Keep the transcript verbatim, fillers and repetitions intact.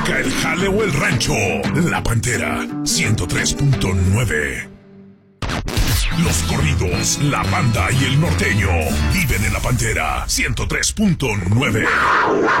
arranca el jale o el rancho. La Pantera, ciento tres punto nueve. Los corridos, la banda y el norteño viven en La Pantera, ciento tres punto nueve.